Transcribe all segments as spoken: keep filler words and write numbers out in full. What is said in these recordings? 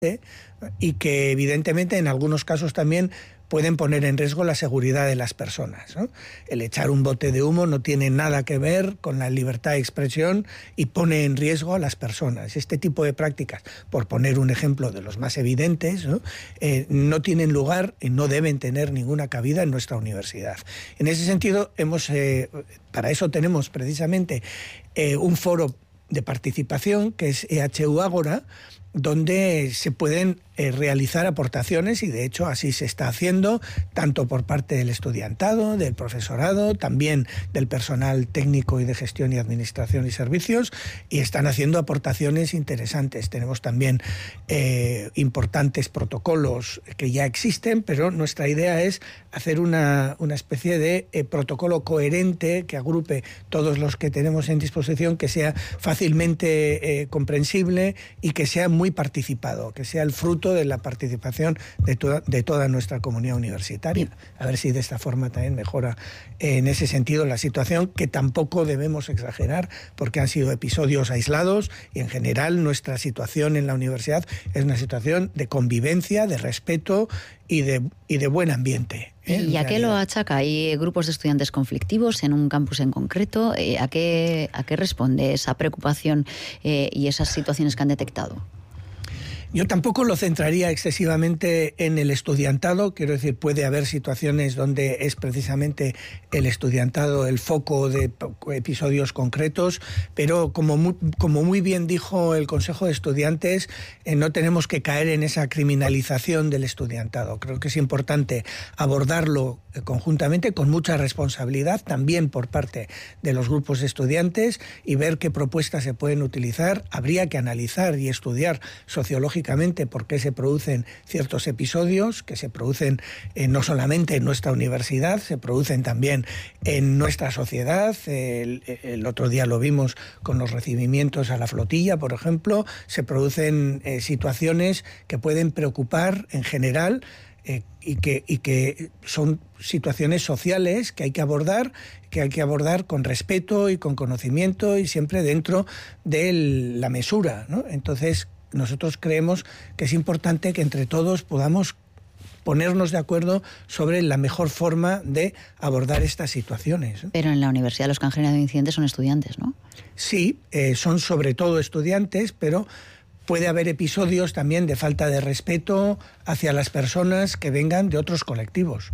y que evidentemente en algunos casos también pueden poner en riesgo la seguridad de las personas, ¿no? El echar un bote de humo no tiene nada que ver con la libertad de expresión y pone en riesgo a las personas. Este tipo de prácticas, por poner un ejemplo de los más evidentes, ¿no? Eh, no tienen lugar y no deben tener ninguna cabida en nuestra universidad. En ese sentido, hemos, eh, para eso tenemos precisamente eh, un foro de participación que es E H U Ágora, donde se pueden eh, realizar aportaciones, y de hecho así se está haciendo, tanto por parte del estudiantado, del profesorado, también del personal técnico y de gestión y administración y servicios, y están haciendo aportaciones interesantes. Tenemos también eh, importantes protocolos que ya existen, pero nuestra idea es hacer una, una especie de eh, protocolo coherente que agrupe todos los que tenemos en disposición, que sea fácilmente eh, comprensible y que sea muy participado, que sea el fruto de la participación de toda, de toda nuestra comunidad universitaria. A ver si de esta forma también mejora eh, en ese sentido la situación, que tampoco debemos exagerar porque han sido episodios aislados, y en general nuestra situación en la universidad es una situación de convivencia, de respeto y de, y de buen ambiente. ¿eh? ¿Y a qué lo achaca? ¿Hay grupos de estudiantes conflictivos en un campus en concreto? Eh, ¿a, qué, ¿A qué responde esa preocupación eh, y esas situaciones que han detectado? Yo tampoco lo centraría excesivamente en el estudiantado. Quiero decir, puede haber situaciones donde es precisamente el estudiantado el foco de episodios concretos, pero como muy, como muy bien dijo el Consejo de Estudiantes, eh, no tenemos que caer en esa criminalización del estudiantado. Creo que es importante abordarlo eh, conjuntamente, con mucha responsabilidad, también por parte de los grupos de estudiantes, y ver qué propuestas se pueden utilizar. Habría que analizar y estudiar sociológicamente por qué se producen ciertos episodios, que se producen eh, no solamente en nuestra universidad, se producen también en nuestra sociedad. El, el otro día lo vimos con los recibimientos a la flotilla, por ejemplo. Se producen eh, situaciones que pueden preocupar en general, eh, y, que, y que son situaciones sociales que hay que abordar, que hay que abordar con respeto y con conocimiento, y siempre dentro de la mesura, ¿no? Entonces, nosotros creemos que es importante que entre todos podamos ponernos de acuerdo sobre la mejor forma de abordar estas situaciones. Pero en la universidad los que han generado incidentes son estudiantes, ¿no? Sí, eh, son sobre todo estudiantes, pero puede haber episodios también de falta de respeto hacia las personas que vengan de otros colectivos.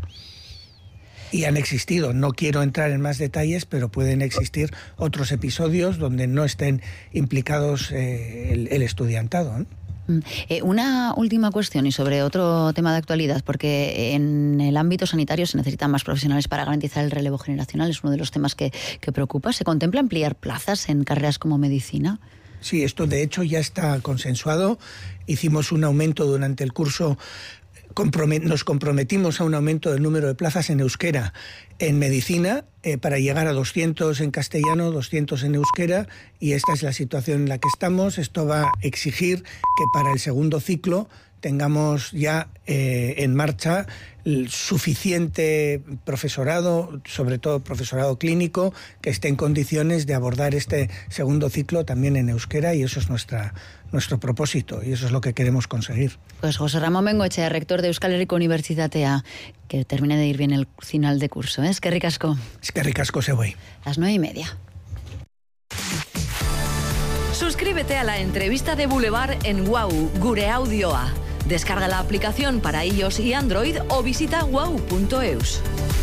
Y han existido, no quiero entrar en más detalles, pero pueden existir otros episodios donde no estén implicados eh, el, el estudiantado, ¿no? Eh, una última cuestión, y sobre otro tema de actualidad, porque en el ámbito sanitario se necesitan más profesionales para garantizar el relevo generacional. Es uno de los temas que, que preocupa. ¿Se contempla ampliar plazas en carreras como medicina? Sí, esto de hecho ya está consensuado. Hicimos un aumento durante el curso. Nos comprometimos a un aumento del número de plazas en euskera en medicina eh, para llegar a doscientos en castellano, doscientos en euskera, y esta es la situación en la que estamos. Esto va a exigir que para el segundo ciclo tengamos ya eh, en marcha el suficiente profesorado, sobre todo profesorado clínico, que esté en condiciones de abordar este segundo ciclo también en euskera, y eso es nuestra, nuestro propósito, y eso es lo que queremos conseguir. Pues José Ramón Bengoechea, rector de Euskal Herriko Unibertsitatea, que termine de ir bien el final de curso, ¿eh? Eskerrik asko. Eskerrik asko se voy. Las nueve y media. Suscríbete a la entrevista de Boulevard en Wow, Gure Audioa. Descarga la aplicación para iOS y Android o visita wow punto eus.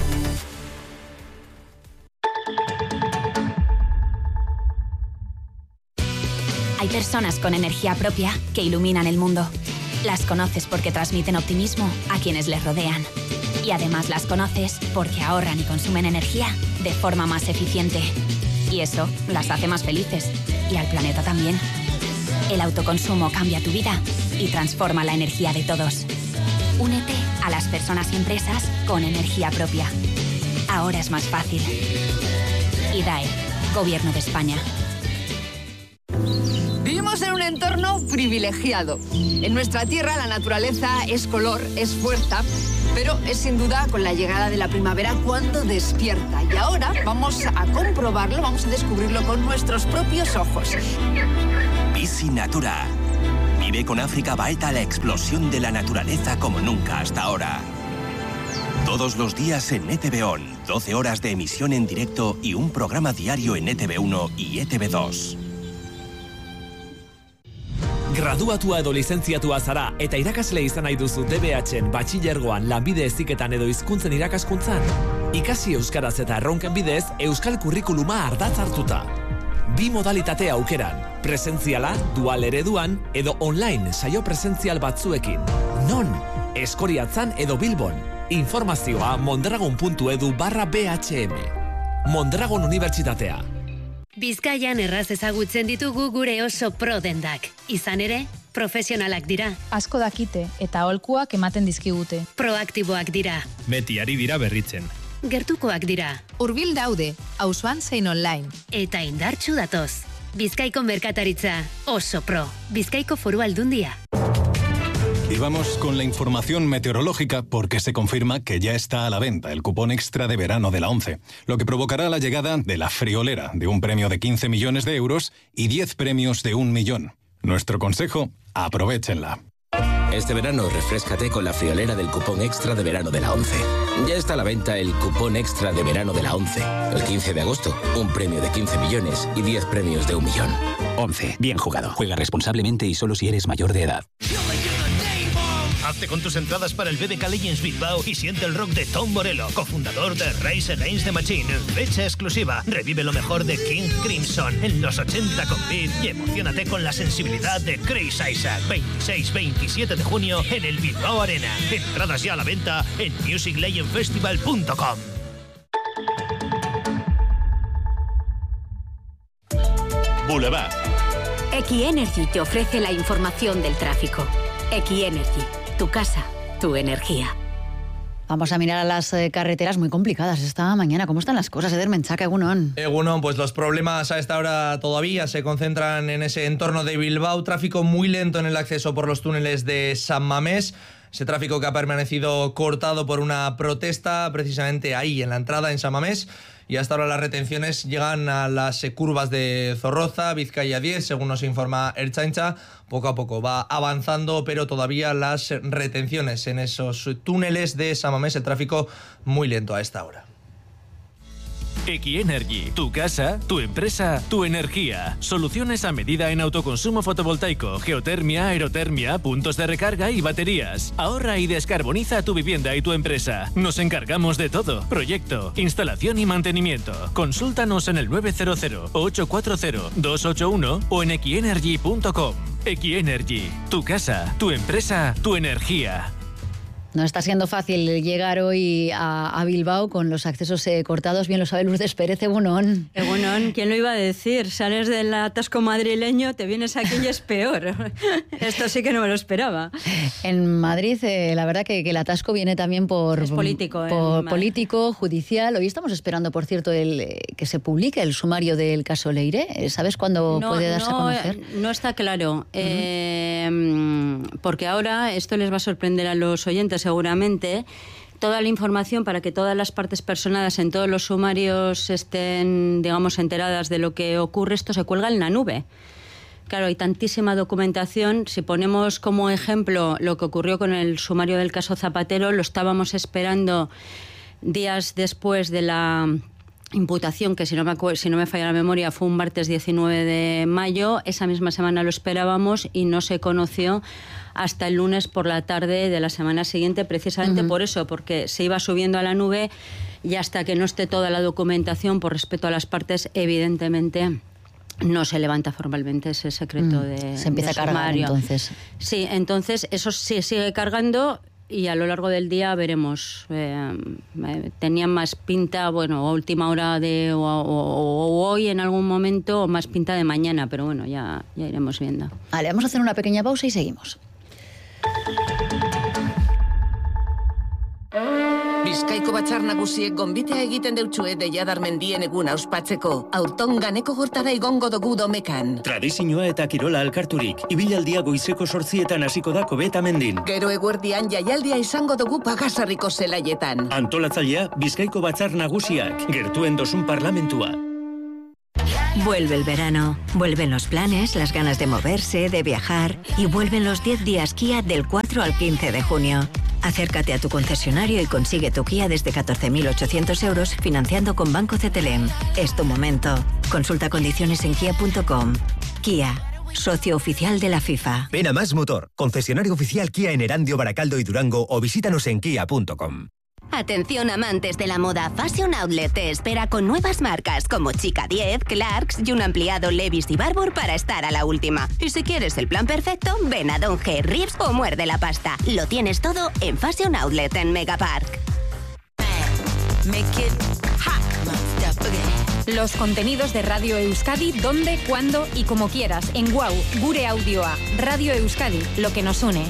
Hay personas con energía propia que iluminan el mundo. Las conoces porque transmiten optimismo a quienes les rodean. Y además las conoces porque ahorran y consumen energía de forma más eficiente. Y eso las hace más felices. Y al planeta también. El autoconsumo cambia tu vida y transforma la energía de todos. Únete a las personas y empresas con energía propia. Ahora es más fácil. I D A E, Gobierno de España. Vivimos en un entorno privilegiado. En nuestra tierra la naturaleza es color, es fuerza, pero es sin duda con la llegada de la primavera cuando despierta. Y ahora vamos a comprobarlo, vamos a descubrirlo con nuestros propios ojos. Bizi Natura. Vive con África Baeta la explosión de la naturaleza como nunca hasta ahora. Todos los días en E T V O N, doce horas de emisión en directo y un programa diario en E T V uno y E T V dos. Graduatua edo lizentziatua zara eta irakasle izan nahi duzu D B H-en batxilergoan, lanbide heziketan edo hizkuntzen irakaskuntzan. Ikasi euskaraz eta erronken bidez euskal kurrikuluma ardatz hartuta. Bi modalitate aukeran, presentziala, dual ereduan edo online saio presentzial batzuekin. Non? Eskoriatzan edo Bilbon. Informazioa mondragon.edu barra BHM. Mondragon Unibertsitatea. Bizkaian erraz ezagutzen ditugu gure oso pro dendak. Izan ere, profesionalak dira. Asko dakite eta aholkuak ematen dizkigute. Proaktiboak dira. Beti ari dira berritzen. Gertukoak dira. Hurbil daude, auzoan zein online. Eta indartsu datoz. Bizkaiko merkataritza oso pro. Bizkaiko Foru Aldundia. Y vamos con la información meteorológica porque se confirma que ya está a la venta el cupón extra de verano de la ONCE, lo que provocará la llegada de la friolera de un premio de quince millones de euros y diez premios de un millón. Nuestro consejo, aprovéchenla. Este verano refréscate con la friolera del cupón extra de verano de la ONCE. Ya está a la venta el cupón extra de verano de la ONCE. El quince de agosto, un premio de quince millones y diez premios de un millón. ONCE, bien jugado. Juega responsablemente y solo si eres mayor de edad. Hazte con tus entradas para el B B K Legends Bilbao y siente el rock de Tom Morello, cofundador de Rise Against the Machine. Fecha exclusiva. Revive lo mejor de King Crimson en los ochenta con Beat y emocionate con la sensibilidad de Chris Isaac. veintiséis veintisiete de junio en el Bilbao Arena. Entradas ya a la venta en music legend festival punto com. Boulevard. Equienergy te ofrece la información del tráfico. Equienergy, tu casa, tu energía. Vamos a mirar a las eh, carreteras muy complicadas esta mañana. ¿Cómo están las cosas, Eder Menchaca, Egunon? Egunon, pues los problemas a esta hora todavía se concentran en ese entorno de Bilbao. Tráfico muy lento en el acceso por los túneles de San Mamés. Ese tráfico que ha permanecido cortado por una protesta precisamente ahí, en la entrada en San Mamés. Y hasta ahora las retenciones llegan a las curvas de Zorroza, Vizcaya diez, según nos informa Ertzaintza. Poco a poco va avanzando, pero todavía las retenciones en esos túneles de San Mamés, el tráfico muy lento a esta hora. Equienergy, tu casa, tu empresa, tu energía. Soluciones a medida en autoconsumo fotovoltaico, geotermia, aerotermia, puntos de recarga y baterías. Ahorra y descarboniza tu vivienda y tu empresa. Nos encargamos de todo. Proyecto, instalación y mantenimiento. Consúltanos en el nueve cero cero, ocho cuatro cero, dos ocho uno o en equienergy punto com. Equienergy, tu casa, tu empresa, tu energía. No está siendo fácil llegar hoy a, a Bilbao con los accesos eh, cortados. Bien lo sabe Lourdes Pérez, Egunon. Egunon, ¿quién lo iba a decir? Sales del atasco madrileño, te vienes aquí y es peor. Esto sí que no me lo esperaba. En Madrid, eh, la verdad que, que el atasco viene también por... Es político. Por político, judicial. Hoy estamos esperando, por cierto, el, eh, que se publique el sumario del caso Leire. ¿Sabes cuándo no, puede darse no, a conocer? No está claro. Uh-huh. eh, porque ahora esto les va a sorprender a los oyentes seguramente. Toda la información para que todas las partes personadas en todos los sumarios estén, digamos, enteradas de lo que ocurre, esto se cuelga en la nube. Claro, hay tantísima documentación. Si ponemos como ejemplo lo que ocurrió con el sumario del caso Zapatero, lo estábamos esperando días después de la imputación, que si no me acuerdo, si no me falla la memoria, fue un martes diecinueve de mayo. Esa misma semana lo esperábamos y no se conoció hasta el lunes por la tarde de la semana siguiente, precisamente uh-huh. por eso, porque se iba subiendo a la nube y hasta que no esté toda la documentación, por respeto a las partes, evidentemente no se levanta formalmente ese secreto mm. de Se empieza de a cargar, entonces. Sí, entonces eso sí sigue cargando y a lo largo del día veremos. Eh, tenían más pinta, bueno, a última hora de o, o, o hoy en algún momento, o más pinta de mañana, pero bueno, ya, ya iremos viendo. Vale, vamos a hacer una pequeña pausa y seguimos. Bizkaiko batzar nagusiek gonbitea egiten deutxue Deiadar mendien eguna ospatzeko. Aurton ganeko gortara igongo dugu domekan. Tradizioa eta kirola alkarturik. Ibilaldia goizeko sortzietan hasiko da Kobeta mendin. Gero eguerdian jaialdia izango dugu Pagasarriko zelaietan. Antolatzailea Bizkaiko batzar nagusiak. Gertuen dozun parlamentua. Vuelve el verano, vuelven los planes, las ganas de moverse, de viajar y vuelven los diez días Kia del cuatro al quince de junio. Acércate a tu concesionario y consigue tu Kia desde catorce mil ochocientos euros financiando con Banco C T L M. Es tu momento. Consulta condiciones en kia punto com. Kia, socio oficial de la FIFA. Ven a Más Motor, concesionario oficial Kia en Erandio, Baracaldo y Durango, o visítanos en kia punto com. Atención amantes de la moda, Fashion Outlet te espera con nuevas marcas como Chica diez, Clarks y un ampliado Levi's y Barbour para estar a la última. Y si quieres el plan perfecto, ven a Don G, Rips o muerde la pasta. Lo tienes todo en Fashion Outlet en Megapark. Los contenidos de Radio Euskadi donde, cuándo y como quieras en Wow, Gure Audioa. Radio Euskadi, lo que nos une.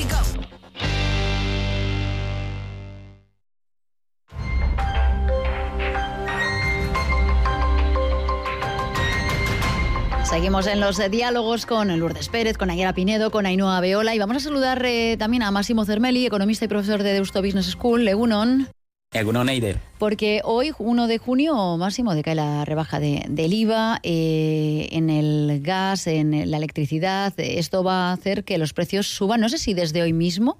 Seguimos en los eh, diálogos con Lourdes Pérez, con Ayala Pinedo, con Ainhoa Beola y vamos a saludar eh, también a Máximo Cermelli, economista y profesor de Deusto Business School, Egunon. Egunon, Eider. Porque hoy, uno de junio, Máximo, decae la rebaja de, del I V A eh, en el gas, en la electricidad. Esto va a hacer que los precios suban, no sé si desde hoy mismo.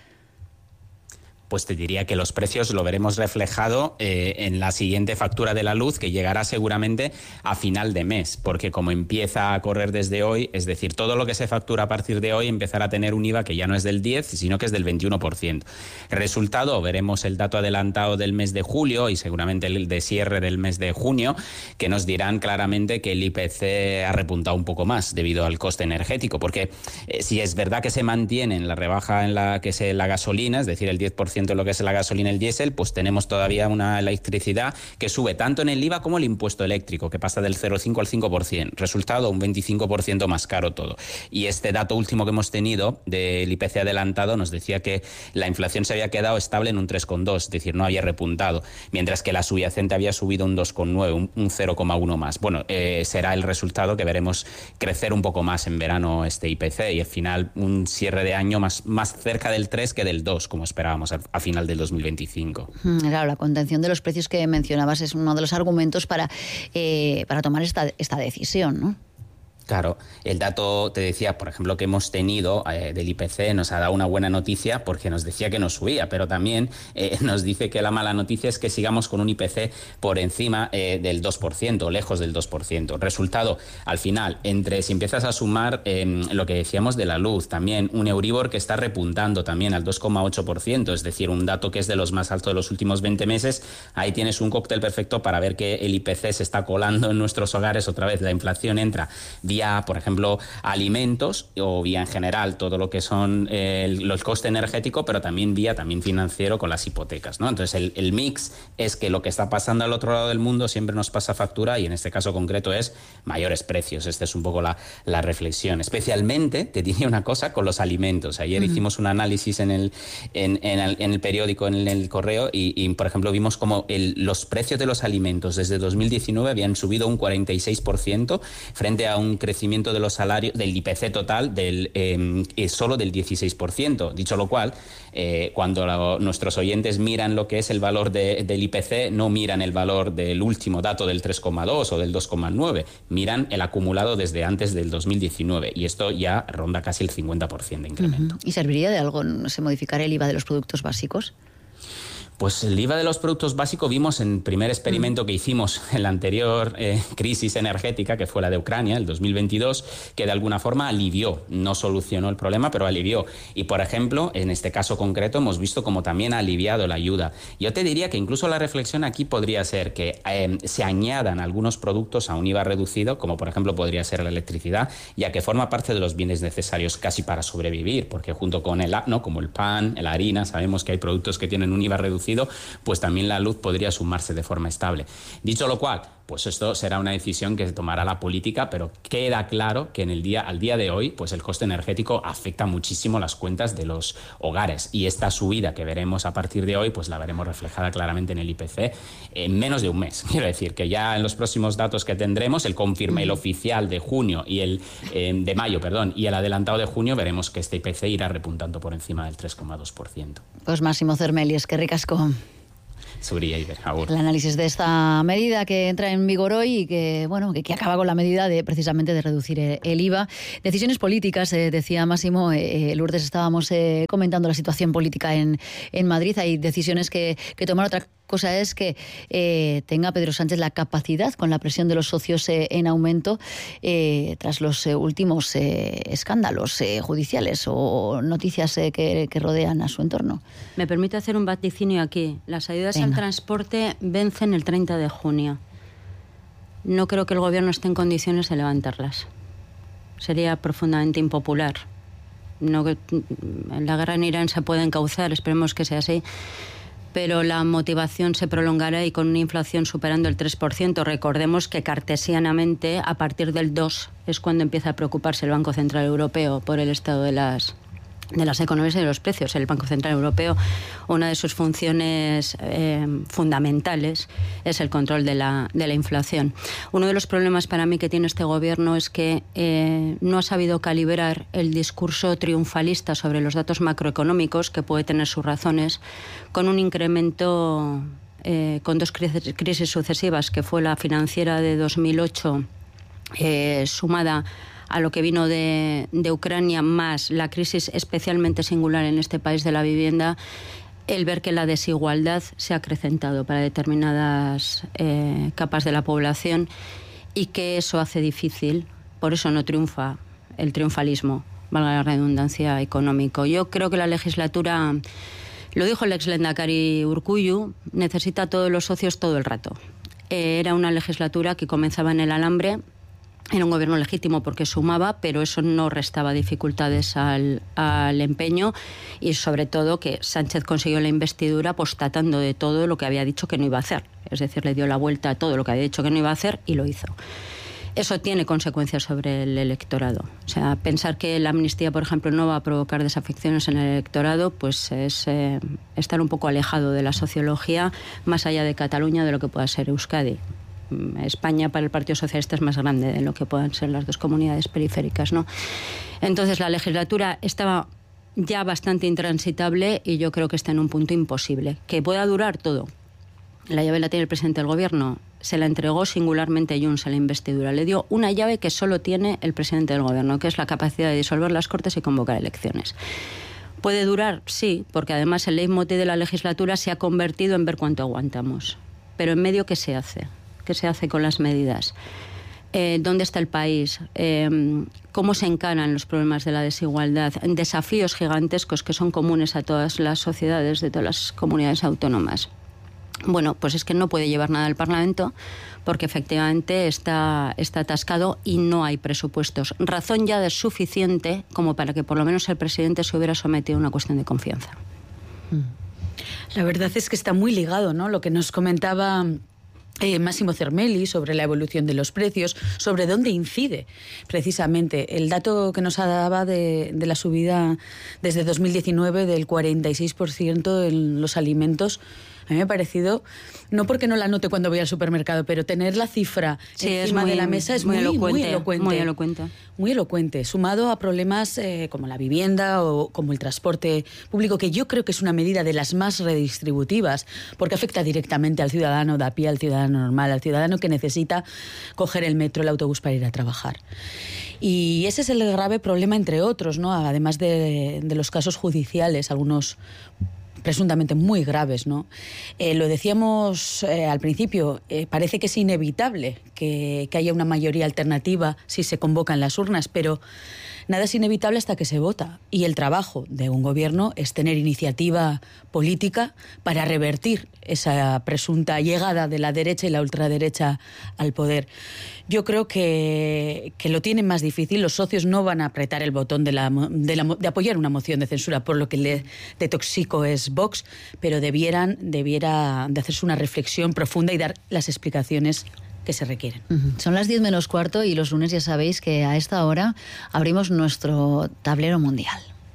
Pues te diría que los precios lo veremos reflejado eh, en la siguiente factura de la luz, que llegará seguramente a final de mes, porque como empieza a correr desde hoy, es decir, todo lo que se factura a partir de hoy empezará a tener un I V A que ya no es del diez, sino que es del veintiuno por ciento. Resultado, veremos el dato adelantado del mes de julio y seguramente el de cierre del mes de junio, que nos dirán claramente que el I P C ha repuntado un poco más debido al coste energético, porque eh, si es verdad que se mantiene en la rebaja en la que es la gasolina, es decir, el diez por ciento de lo que es la gasolina y el diésel, pues tenemos todavía una electricidad que sube tanto en el I V A como el impuesto eléctrico, que pasa del cero coma cinco al cinco por ciento. Resultado, un veinticinco por ciento más caro todo. Y este dato último que hemos tenido del I P C adelantado nos decía que la inflación se había quedado estable en un tres coma dos, es decir, no había repuntado, mientras que la subyacente había subido un dos coma nueve, un, un cero coma uno más. Bueno, eh, será el resultado que veremos crecer un poco más en verano este I P C y al final un cierre de año más, más cerca del tres que del dos, como esperábamos a, a final del dos mil veinticinco. Claro, la contención de los precios que mencionabas es uno de los argumentos para, eh, para tomar esta, esta decisión, ¿no? Claro, el dato, te decía, por ejemplo, que hemos tenido eh, del I P C nos ha dado una buena noticia porque nos decía que no subía, pero también eh, nos dice que la mala noticia es que sigamos con un I P C por encima eh, del dos por ciento, lejos del dos por ciento. Resultado, al final, entre si empiezas a sumar eh, lo que decíamos de la luz, también un Euribor que está repuntando también al dos coma ocho por ciento, es decir, un dato que es de los más altos de los últimos veinte meses, ahí tienes un cóctel perfecto para ver que el I P C se está colando en nuestros hogares otra vez, la inflación entra vía, por ejemplo, alimentos o vía en general todo lo que son eh, el, el coste energético, pero también vía también financiero con las hipotecas, ¿no? Entonces el, el mix es que lo que está pasando al otro lado del mundo siempre nos pasa factura y en este caso concreto es mayores precios. Esta es un poco la, la reflexión. Especialmente, te diría una cosa con los alimentos. Ayer uh-huh. hicimos un análisis en el, en, en el, en el periódico, en el, en el correo y, y, por ejemplo, vimos como el, los precios de los alimentos desde dos mil diecinueve habían subido un cuarenta y seis por ciento frente a un crecimiento de los salarios del I P C total del eh, solo del dieciséis por ciento. Dicho lo cual, eh, cuando la, nuestros oyentes miran lo que es el valor de, del I P C, no miran el valor del último dato del tres coma dos o del dos coma nueve, miran el acumulado desde antes del dos mil diecinueve y esto ya ronda casi el cincuenta por ciento de incremento. Uh-huh. ¿Y serviría de algo se modificar el I V A de los productos básicos? Pues el I V A de los productos básicos vimos en el primer experimento que hicimos en la anterior eh, crisis energética, que fue la de Ucrania, el dos mil veintidós, que de alguna forma alivió, no solucionó el problema, pero alivió. Y, por ejemplo, en este caso concreto hemos visto como también ha aliviado la ayuda. Yo te diría que incluso la reflexión aquí podría ser que eh, se añadan algunos productos a un I V A reducido, como por ejemplo podría ser la electricidad, ya que forma parte de los bienes necesarios casi para sobrevivir, porque junto con el, ¿no? como el pan, la harina, sabemos que hay productos que tienen un I V A reducido, pues también la luz podría sumarse de forma estable. Dicho lo cual, pues esto será una decisión que tomará la política, pero queda claro que en el día, al día de hoy, pues el coste energético afecta muchísimo las cuentas de los hogares y esta subida que veremos a partir de hoy, pues la veremos reflejada claramente en el I P C en menos de un mes. Quiero decir que ya en los próximos datos que tendremos, el confirma, el oficial de junio y el eh, de mayo, perdón, y el adelantado de junio, veremos que este I P C irá repuntando por encima del tres coma dos por ciento. Pues Máximo Cermelli, es que ricasco. Zuria Iber, agur. El análisis de esta medida que entra en vigor hoy y que, bueno, que, que acaba con la medida de precisamente de reducir el, el I V A. Decisiones políticas, eh, decía Máximo, eh, Lourdes, estábamos eh, comentando la situación política en, en Madrid. Hay decisiones que, que tomar. Otra cosa es que eh, tenga Pedro Sánchez la capacidad, con la presión de los socios eh, en aumento, eh, tras los eh, últimos eh, escándalos eh, judiciales o noticias eh, que, que rodean a su entorno. Me permite hacer un vaticinio aquí. Las ayudas Venga. al transporte vencen el treinta de junio. No creo que el gobierno esté en condiciones de levantarlas. Sería profundamente impopular. No, la guerra en Irán se puede encauzar, esperemos que sea así, pero la motivación se prolongará y con una inflación superando el tres por ciento. Recordemos que cartesianamente, a partir del dos, es cuando empieza a preocuparse el Banco Central Europeo por el estado de las, de las economías y de los precios. El Banco Central Europeo, una de sus funciones eh, fundamentales es el control de la, de la inflación. Uno de los problemas para mí que tiene este gobierno es que eh, no ha sabido calibrar el discurso triunfalista sobre los datos macroeconómicos, que puede tener sus razones, con un incremento, eh, con dos crisis, crisis sucesivas, que fue la financiera de dos mil ocho, eh, sumada a lo que vino de, de Ucrania, más la crisis especialmente singular en este país de la vivienda, el ver que la desigualdad se ha acrecentado para determinadas eh, capas de la población y que eso hace difícil, por eso no triunfa el triunfalismo, valga la redundancia, económico. Yo creo que la legislatura, lo dijo el ex Lehendakari Urkullu, necesita a todos los socios todo el rato. Eh, era una legislatura que comenzaba en el alambre. Era un gobierno legítimo porque sumaba, pero eso no restaba dificultades al, al empeño y sobre todo que Sánchez consiguió la investidura apostatando de todo lo que había dicho que no iba a hacer. Es decir, le dio la vuelta a todo lo que había dicho que no iba a hacer y lo hizo. Eso tiene consecuencias sobre el electorado. O sea, pensar que la amnistía, por ejemplo, no va a provocar desafecciones en el electorado, pues es eh, estar un poco alejado de la sociología, más allá de Cataluña, de lo que pueda ser Euskadi. España para el Partido Socialista es más grande de lo que puedan ser las dos comunidades periféricas, ¿no? Entonces la legislatura estaba ya bastante intransitable y yo creo que está en un punto imposible. Que pueda durar todo. La llave la tiene el presidente del gobierno. Se la entregó singularmente Junts a la investidura. Le dio una llave que solo tiene el presidente del gobierno, que es la capacidad de disolver las Cortes y convocar elecciones. ¿Puede durar? Sí, porque además el leitmotiv de la legislatura se ha convertido en ver cuánto aguantamos. Pero en medio, ¿qué se hace? ¿Qué se hace con las medidas? Eh, ¿Dónde está el país? Eh, ¿Cómo se encaran los problemas de la desigualdad? Desafíos gigantescos que son comunes a todas las sociedades de todas las comunidades autónomas. Bueno, pues es que no puede llevar nada al Parlamento porque efectivamente está, está atascado y no hay presupuestos. Razón ya de suficiente como para que por lo menos el presidente se hubiera sometido a una cuestión de confianza. La verdad es que está muy ligado, ¿no? Lo que nos comentaba Eh, Máximo Cermelli sobre la evolución de los precios, sobre dónde incide precisamente el dato que nos daba de, de la subida desde dos mil diecinueve del cuarenta y seis por ciento en los alimentos. A mí me ha parecido, no porque no la note cuando voy al supermercado, pero tener la cifra sí, encima muy, de la mesa es muy, muy, elocuente, muy elocuente. Muy elocuente. Muy elocuente, sumado a problemas eh, como la vivienda o como el transporte público, que yo creo que es una medida de las más redistributivas, porque afecta directamente al ciudadano de a pie, al ciudadano normal, al ciudadano que necesita coger el metro, el autobús para ir a trabajar. Y ese es el grave problema, entre otros, ¿no? Además de, de los casos judiciales, algunos presuntamente muy graves, ¿no? Eh, lo decíamos eh, al principio, eh, parece que es inevitable que, que haya una mayoría alternativa si se convocan las urnas, pero nada es inevitable hasta que se vota. Y el trabajo de un gobierno es tener iniciativa política para revertir esa presunta llegada de la derecha y la ultraderecha al poder. Yo creo que, que lo tienen más difícil. Los socios no van a apretar el botón de, la, de, la, de apoyar una moción de censura por lo que le, de tóxico es Vox, pero debieran debiera de hacerse una reflexión profunda y dar las explicaciones que se requieren. Uh-huh. Son las diez menos cuarto y los lunes ya sabéis que a esta hora abrimos nuestro tablero mundial.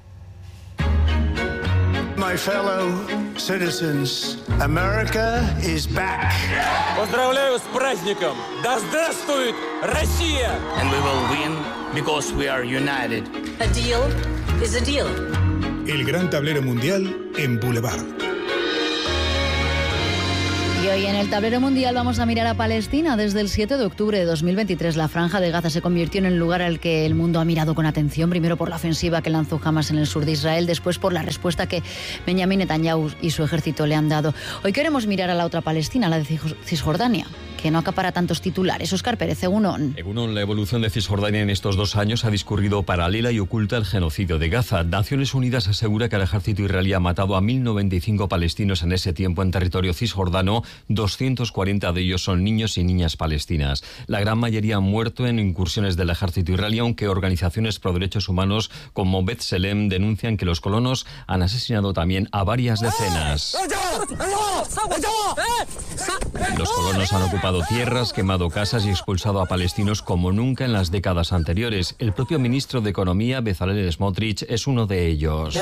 My fellow citizens, America is back. Поздравляю с праздником! Да здравствует Россия! And we will win because we are united. A deal is a deal. El gran tablero mundial en Boulevard. Y hoy en el tablero mundial vamos a mirar a Palestina. Desde el siete de octubre de dos mil veintitrés, la Franja de Gaza se convirtió en el lugar al que el mundo ha mirado con atención, primero por la ofensiva que lanzó Hamas en el sur de Israel, después por la respuesta que Benjamín Netanyahu y su ejército le han dado. Hoy queremos mirar a la otra Palestina, la de Cisjordania, que no acapara tantos titulares. Óscar Pérez, Egunon. Egunon, la evolución de Cisjordania en estos dos años ha discurrido paralela y oculta al genocidio de Gaza. Naciones Unidas asegura que el ejército israelí ha matado a mil noventa y cinco palestinos en ese tiempo en territorio cisjordano. doscientos cuarenta de ellos son niños y niñas palestinas. La gran mayoría han muerto en incursiones del ejército israelí, aunque organizaciones pro derechos humanos como B'Tselem denuncian que los colonos han asesinado también a varias decenas. Los colonos han ocupado tierras, quemado casas y expulsado a palestinos como nunca en las décadas anteriores. El propio ministro de Economía, Bezalel Smotrich, es uno de ellos.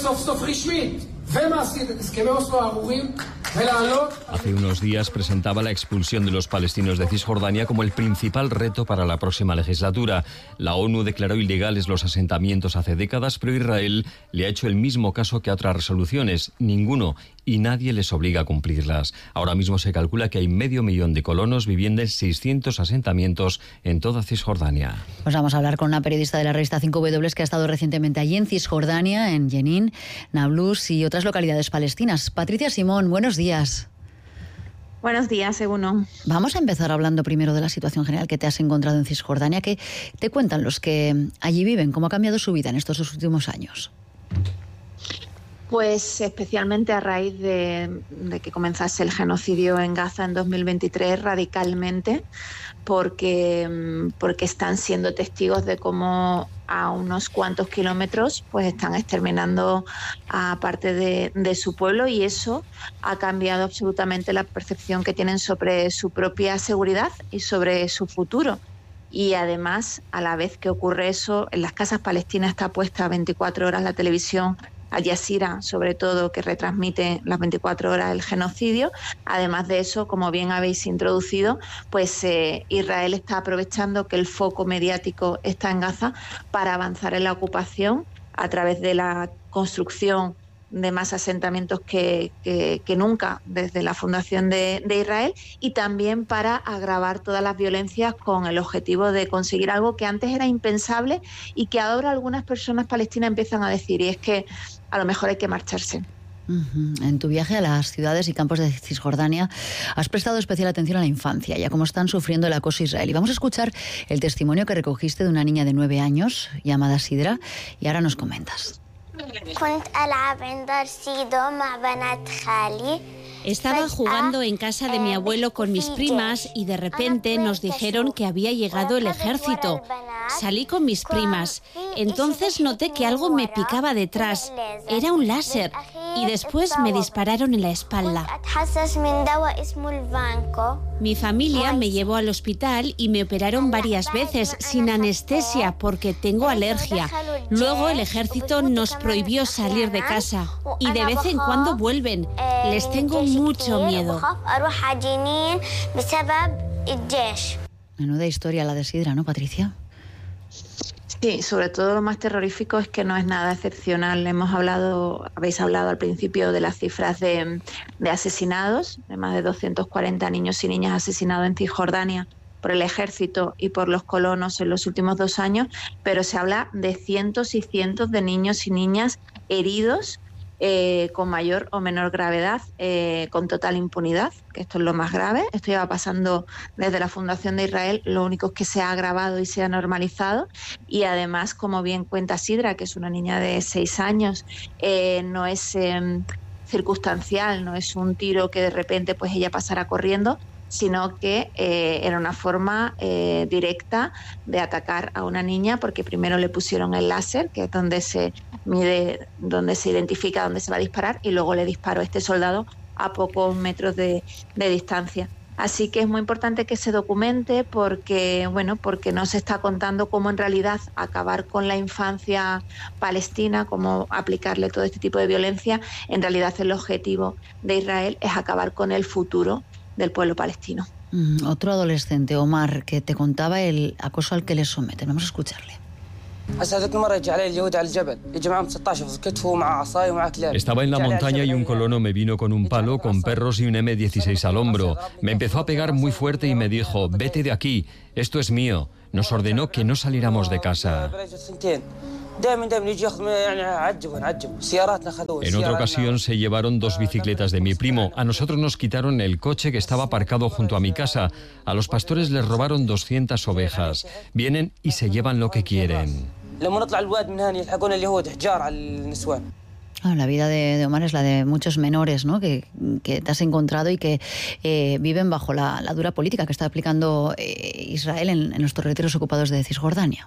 Hace unos días presentaba la expulsión de los palestinos de Cisjordania como el principal reto para la próxima legislatura. La ONU declaró ilegales los asentamientos hace décadas, pero Israel le ha hecho el mismo caso que a otras resoluciones. Ninguno, y nadie les obliga a cumplirlas. Ahora mismo se calcula que hay medio millón de colonos viviendo en seiscientos asentamientos en toda Cisjordania. Pues vamos a hablar con una periodista de la revista cinco W que ha estado recientemente allí en Cisjordania, en Jenin, Nablus y otras localidades palestinas. Patricia Simón, buenos días. Buenos días, Egunon. Vamos a empezar hablando primero de la situación general que te has encontrado en Cisjordania. ¿Qué te cuentan los que allí viven? ¿Cómo ha cambiado su vida en estos últimos años? Pues especialmente a raíz de, de que comenzase el genocidio en Gaza en dos mil veintitrés, radicalmente, porque, porque están siendo testigos de cómo a unos cuantos kilómetros pues están exterminando a parte de, de su pueblo, y eso ha cambiado absolutamente la percepción que tienen sobre su propia seguridad y sobre su futuro. Y además, a la vez que ocurre eso, en las casas palestinas está puesta veinticuatro horas la televisión Al Jazeera, sobre todo, que retransmite las veinticuatro horas el genocidio. Además de eso, como bien habéis introducido, pues eh, Israel está aprovechando que el foco mediático está en Gaza para avanzar en la ocupación a través de la construcción de más asentamientos que, que, que nunca desde la fundación de, de Israel, y también para agravar todas las violencias con el objetivo de conseguir algo que antes era impensable y que ahora algunas personas palestinas empiezan a decir, y es que a lo mejor hay que marcharse. Uh-huh. En tu viaje a las ciudades y campos de Cisjordania has prestado especial atención a la infancia y a cómo están sufriendo el acoso israelí. Vamos a escuchar el testimonio que recogiste de una niña de nueve años llamada Sidra, y ahora nos comentas. Estaba jugando en casa de mi abuelo con mis primas y de repente nos dijeron que había llegado el ejército. Salí con mis primas. Entonces noté que algo me picaba detrás. Era un láser y después me dispararon en la espalda. Mi familia me llevó al hospital y me operaron varias veces sin anestesia porque tengo alergia. Luego el ejército nos prohibió salir de casa y de vez en cuando vuelven. Les tengo mucho miedo. Menuda historia la de Sidra, ¿no, Patricia? Sí, sobre todo lo más terrorífico es que no es nada excepcional. Hemos hablado, habéis hablado al principio de las cifras de, de asesinados, de más de doscientos cuarenta niños y niñas asesinados en Cisjordania por el ejército y por los colonos en los últimos dos años, pero se habla de cientos y cientos de niños y niñas heridos eh, con mayor o menor gravedad, eh, con total impunidad, que esto es lo más grave. Esto lleva pasando desde la fundación de Israel, lo único es que se ha agravado y se ha normalizado, y además, como bien cuenta Sidra, que es una niña de seis años, eh, no es eh, circunstancial, no es un tiro que de repente pues ella pasará corriendo, sino que eh, era una forma eh, directa de atacar a una niña, porque primero le pusieron el láser, que es donde se mide, donde se identifica dónde se va a disparar, y luego le disparó a este soldado a pocos metros de, de distancia. Así que es muy importante que se documente, porque bueno, porque no se está contando cómo en realidad acabar con la infancia palestina, cómo aplicarle todo este tipo de violencia. En realidad el objetivo de Israel es acabar con el futuro del pueblo palestino. Mm, otro adolescente, Omar, que te contaba el acoso al que le someten. Vamos a escucharle. Estaba en la montaña y un colono me vino con un palo, con perros y un eme dieciséis al hombro. Me empezó a pegar muy fuerte y me dijo, vete de aquí, esto es mío. Nos ordenó que no saliéramos de casa. En otra ocasión se llevaron dos bicicletas de mi primo. A nosotros nos quitaron el coche que estaba aparcado junto a mi casa. A los pastores les robaron doscientas ovejas. Vienen y se llevan lo que quieren. Ah, la vida de, de Omar es la de muchos menores, ¿no?, que, que te has encontrado y que eh, viven bajo la, la dura política que está aplicando eh, Israel en, en los territorios ocupados de Cisjordania.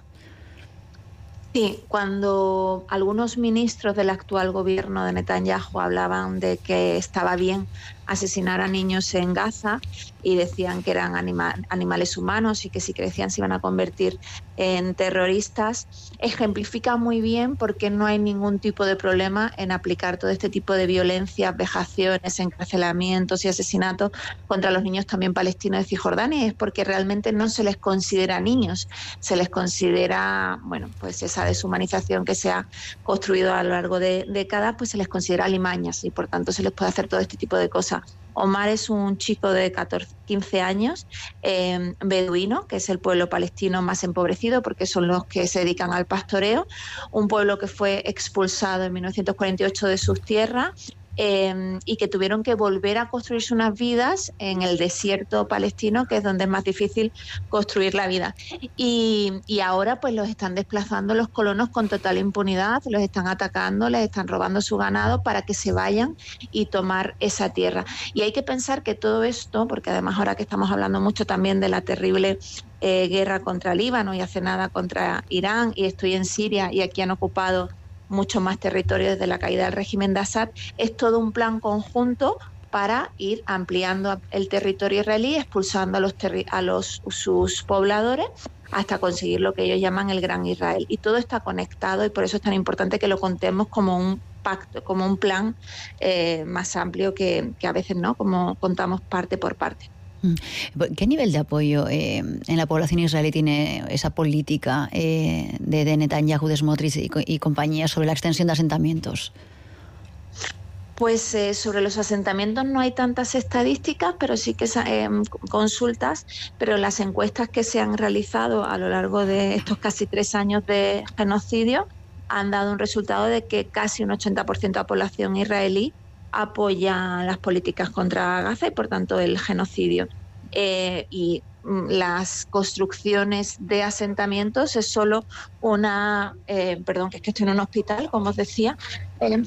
Sí, cuando algunos ministros del actual gobierno de Netanyahu hablaban de que estaba bien asesinar a niños en Gaza y decían que eran anima- animales humanos y que si crecían se iban a convertir en terroristas, ejemplifica muy bien por qué no hay ningún tipo de problema en aplicar todo este tipo de violencias, vejaciones, encarcelamientos y asesinatos contra los niños también palestinos de Cisjordania. Es porque realmente no se les considera niños, se les considera, bueno, pues esa deshumanización que se ha construido a lo largo de décadas, pues se les considera alimañas y por tanto se les puede hacer todo este tipo de cosas. Omar es un chico de catorce, quince años, eh, beduino, que es el pueblo palestino más empobrecido porque son los que se dedican al pastoreo, un pueblo que fue expulsado en mil novecientos cuarenta y ocho de sus tierras. Eh, y que tuvieron que volver a construirse unas vidas en el desierto palestino, que es donde es más difícil construir la vida. Y, y ahora pues los están desplazando los colonos con total impunidad, los están atacando, les están robando su ganado para que se vayan y tomar esa tierra. Y hay que pensar que todo esto, porque además ahora que estamos hablando mucho también de la terrible eh, guerra contra Líbano y hace nada contra Irán, y estoy en Siria y aquí han ocupado mucho más territorio desde la caída del régimen de Assad, es todo un plan conjunto para ir ampliando el territorio israelí, expulsando a los, terri- a los sus pobladores hasta conseguir lo que ellos llaman el Gran Israel. Y todo está conectado y por eso es tan importante que lo contemos como un pacto, como un plan eh, más amplio que, que a veces no, como contamos parte por parte. ¿Qué nivel de apoyo eh, en la población israelí tiene esa política eh, de, de Netanyahu, de Smotrich y, y compañía sobre la extensión de asentamientos? Pues eh, sobre los asentamientos no hay tantas estadísticas, pero sí que eh, consultas, pero las encuestas que se han realizado a lo largo de estos casi tres años de genocidio han dado un resultado de que casi un ochenta por ciento de la población israelí apoya las políticas contra Gaza y por tanto el genocidio. Eh, y las construcciones de asentamientos es solo una, eh, perdón, que es que estoy en un hospital, como os decía, eh,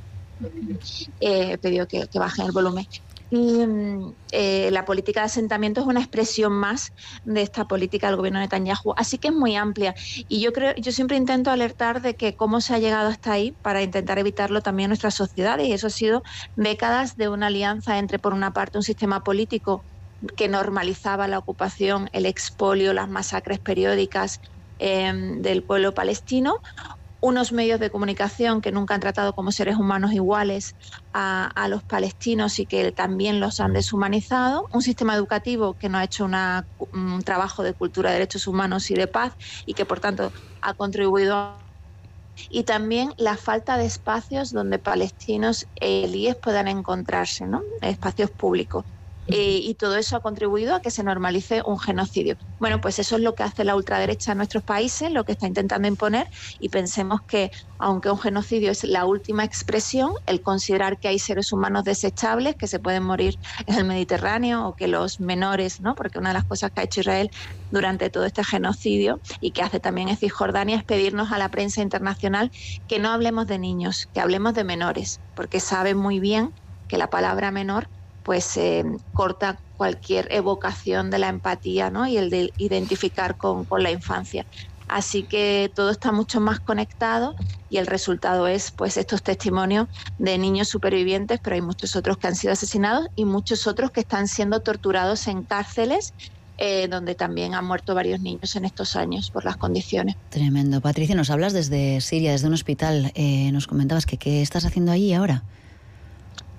eh, he pedido que, que bajen el volumen. Y eh, la política de asentamiento es una expresión más de esta política del gobierno de Netanyahu, así que es muy amplia. Y yo creo, yo siempre intento alertar de que cómo se ha llegado hasta ahí para intentar evitarlo también en nuestras sociedades, y eso ha sido décadas de una alianza entre, por una parte, un sistema político que normalizaba la ocupación, el expolio, las masacres periódicas eh, del pueblo palestino, unos medios de comunicación que nunca han tratado como seres humanos iguales a, a los palestinos y que también los han deshumanizado, un sistema educativo que no ha hecho una, un trabajo de cultura de derechos humanos y de paz y que por tanto ha contribuido a... y también la falta de espacios donde palestinos e israelíes puedan encontrarse, ¿no? Espacios públicos. Eh, y todo eso ha contribuido a que se normalice un genocidio. Bueno, pues eso es lo que hace la ultraderecha en nuestros países, lo que está intentando imponer, y pensemos que, aunque un genocidio es la última expresión, el considerar que hay seres humanos desechables que se pueden morir en el Mediterráneo o que los menores, ¿no? Porque una de las cosas que ha hecho Israel durante todo este genocidio y que hace también en Cisjordania es pedirnos a la prensa internacional que no hablemos de niños, que hablemos de menores, porque saben muy bien que la palabra menor pues eh, corta cualquier evocación de la empatía, ¿no? Y el de identificar con, con la infancia. Así que todo está mucho más conectado y el resultado es pues estos testimonios de niños supervivientes, pero hay muchos otros que han sido asesinados y muchos otros que están siendo torturados en cárceles, eh, donde también han muerto varios niños en estos años por las condiciones. Tremendo. Patricia, nos hablas desde Siria, desde un hospital. Eh, nos comentabas que qué estás haciendo allí ahora.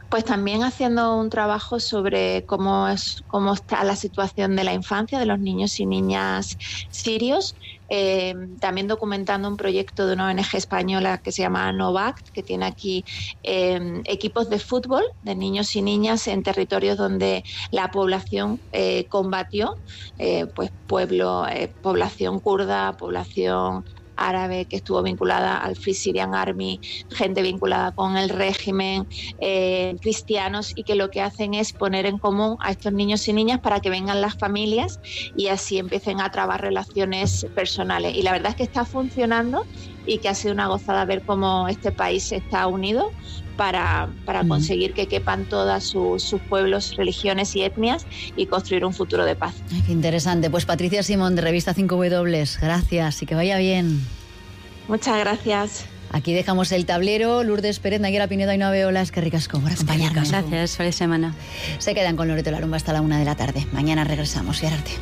Pues también haciendo un trabajo sobre cómo es cómo está la situación de la infancia, de los niños y niñas sirios. Eh, también documentando un proyecto de una O N G española que se llama Novact, que tiene aquí eh, equipos de fútbol de niños y niñas en territorios donde la población eh, combatió, eh, pues pueblo, eh, población kurda, población árabe que estuvo vinculada al Free Syrian Army, gente vinculada con el régimen, eh, cristianos, y que lo que hacen es poner en común a estos niños y niñas para que vengan las familias y así empiecen a trabar relaciones personales. Y la verdad es que está funcionando y que ha sido una gozada ver cómo este país está unido para, para mm. conseguir que quepan todas sus, sus pueblos, religiones y etnias y construir un futuro de paz. Ay, qué interesante. Pues Patricia Simón, de Revista cinco W, gracias y que vaya bien. Muchas gracias. Aquí dejamos el tablero. Lourdes Pérez, Nayara Pinedo y Noa Olas, que ricasco por acompañarnos. Gracias, feliz semana. Se quedan con Loreto Larumba hasta la una de la tarde. Mañana regresamos. Y arte.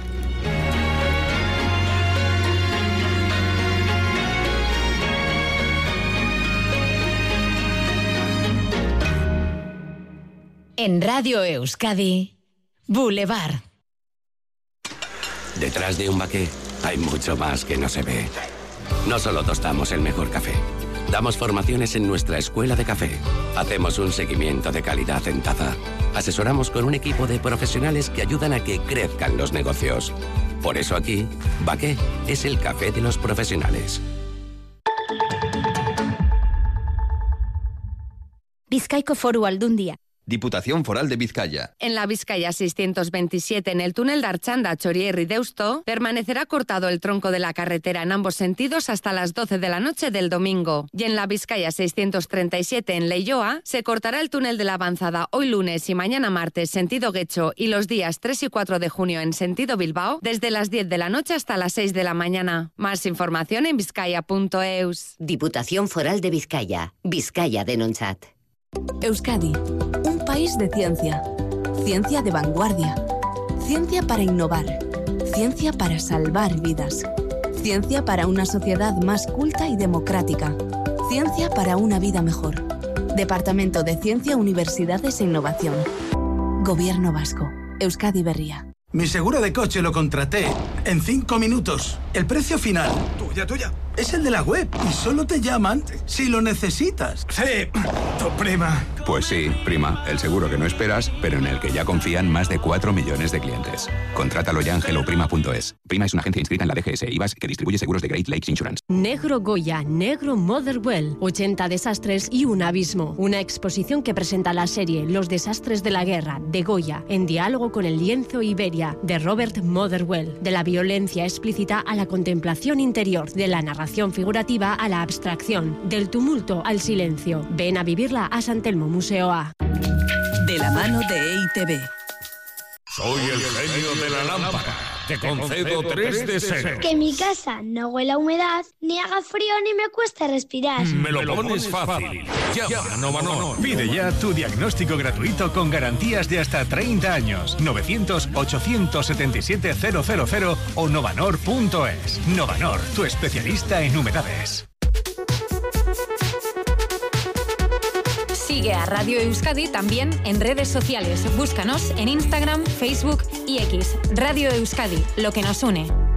En Radio Euskadi, Boulevard. Detrás de un baqué hay mucho más que no se ve. No solo tostamos el mejor café, damos formaciones en nuestra escuela de café, hacemos un seguimiento de calidad en taza, asesoramos con un equipo de profesionales que ayudan a que crezcan los negocios. Por eso aquí, baqué es el café de los profesionales. Bizkaiko Foru Aldundia. Diputación Foral de Vizcaya. En la Vizcaya seiscientos veintisiete, en el túnel de Archanda, Chorierri Deusto, permanecerá cortado el tronco de la carretera en ambos sentidos hasta las doce de la noche del domingo. Y en la Vizcaya seiscientos treinta y siete, en Leioa, se cortará el túnel de la Avanzada hoy lunes y mañana martes, sentido Guecho, y los días tres y cuatro de junio en sentido Bilbao, desde las diez de la noche hasta las seis de la mañana. Más información en vizcaya punto eus. Diputación Foral de Vizcaya. Vizcaya Denontzat. Euskadi, un país de ciencia. Ciencia de vanguardia. Ciencia para innovar. Ciencia para salvar vidas. Ciencia para una sociedad más culta y democrática. Ciencia para una vida mejor. Departamento de Ciencia, Universidades e Innovación. Gobierno Vasco. Euskadi Berria. Mi seguro de coche lo contraté en cinco minutos. El precio final, tuya, tuya, es el de la web y solo te llaman si lo necesitas. Sí, tu prima. Pues sí, prima, el seguro que no esperas, pero en el que ya confían más de cuatro millones de clientes. Contrátalo ya en hello prima punto es. Prima es una agencia inscrita en la D G S I V A S que distribuye seguros de Great Lakes Insurance. Negro Goya, Negro Motherwell, ochenta desastres y un abismo. Una exposición que presenta la serie Los desastres de la guerra, de Goya, en diálogo con el lienzo Iberia, de Robert Motherwell. De la violencia explícita a la contemplación interior, de la narración figurativa a la abstracción, del tumulto al silencio. Ven a vivirla a San Telmo Museo A. De la mano de E I T V. Soy el genio de la lámpara. Te concedo tres deseos. Que mi casa no huela a humedad, ni haga frío, ni me cueste respirar. Me lo pones fácil. Llama a Novanor. Pide ya tu diagnóstico gratuito con garantías de hasta treinta años. novecientos, ochocientos setenta y siete, cero cero cero o novanor punto es. Novanor, tu especialista en humedades. Sigue a Radio Euskadi también en redes sociales. Búscanos en Instagram, Facebook y X. Radio Euskadi, lo que nos une.